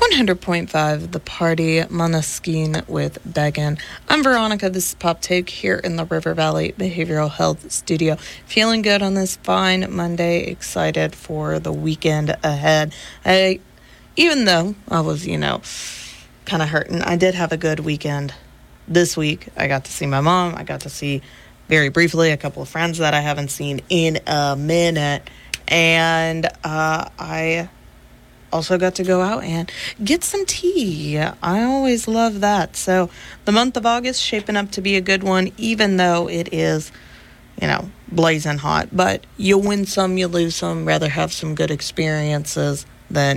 100.5 The Party, Monoskin with Beggin. I'm Veronica. This is Pop Take here in the River Valley Behavioral Health Studio. Feeling good on this fine Monday. Excited for the weekend ahead. Even though I was, kind of hurting, I did have a good weekend this week. I got to see my mom. I got to see, very briefly, a couple of friends that I haven't seen in a minute. And I also got to go out and get some tea. I always love that. So the month of August shaping up to be a good one, even though it is, blazing hot. But you win some, you lose some. Rather have some good experiences than,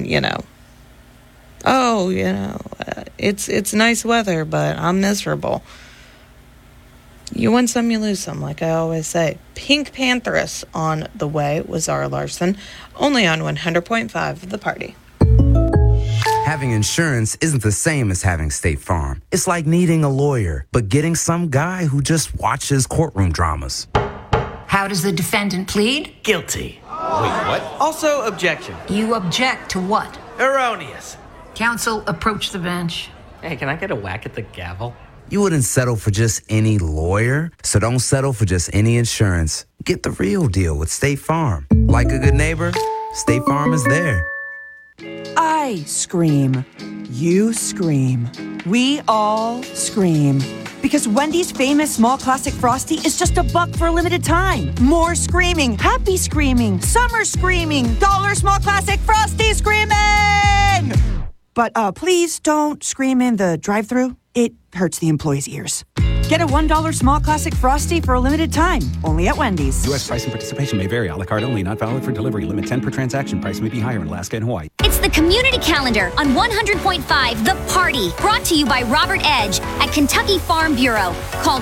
it's nice weather, but I'm miserable. You win some, you lose some, like I always say. Pink Pantheress on the way with Zara Larsson, only on 100.5 The Party. Having insurance isn't the same as having State Farm. It's like needing a lawyer, but getting some guy who just watches courtroom dramas. How does the defendant plead? Guilty. Wait, what? Also, objection. You object to what? Erroneous. Counsel, approach the bench. Hey, can I get a whack at the gavel? You wouldn't settle for just any lawyer, so don't settle for just any insurance. Get the real deal with State Farm. Like a good neighbor, State Farm is there. I scream. You scream. We all scream. Because Wendy's famous small classic Frosty is just $1 for a limited time. More screaming, happy screaming, summer screaming, dollar small classic Frosty screaming! But please don't scream in the drive-thru. It hurts the employees' ears. Get a $1 small classic Frosty for a limited time, only at Wendy's. U.S. price and participation may vary. A la carte only, not valid for delivery. Limit 10 per transaction. Price may be higher in Alaska and Hawaii. It's the Community Calendar on 100.5 The Party. Brought to you by Robert Edge at Kentucky Farm Bureau. Call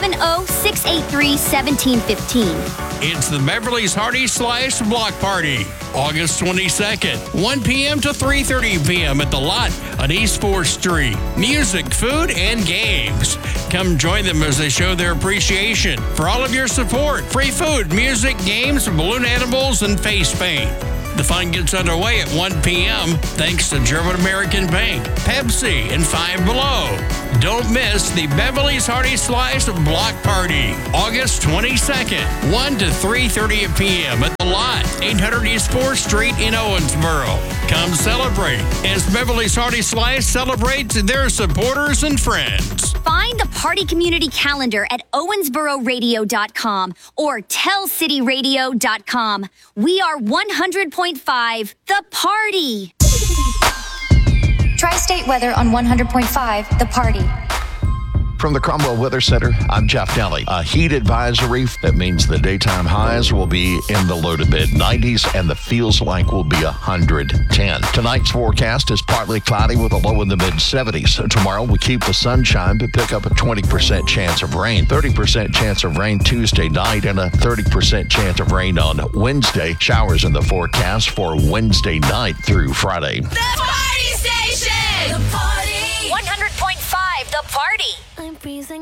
270-683-1715. It's the Beverly's Hearty Slice Block Party, August 22nd, 1 p.m. to 3:30 p.m. at The Lot on East 4th Street. Music, food, and games. Come join them as they show their appreciation for all of your support. Free food, music, games, balloon animals, and face paint. The fun gets underway at 1 p.m. thanks to German American Bank, Pepsi, and Five Below. Don't miss the Beverly's Hearty Slice Block Party, August 22nd, 1 to 3:30 p.m. at The Lot, 800 East 4th Street in Owensboro. Come celebrate as Beverly's Hearty Slice celebrates their supporters and friends. Find the Party Community Calendar at owensbororadio.com or tellcityradio.com. We are 100.5 The Party. Tri-State weather on 100.5 The Party. From the Cromwell Weather Center, I'm Jeff Daly. A heat advisory, that means the daytime highs will be in the low to mid-90s and the feels like will be 110. Tonight's forecast is partly cloudy with a low in the mid-70s. Tomorrow we keep the sunshine but pick up a 20% chance of rain, 30% chance of rain Tuesday night, and a 30% chance of rain on Wednesday. Showers in the forecast for Wednesday night through Friday. The Party Station! The Party! 100.5 The Party. I'm freezing.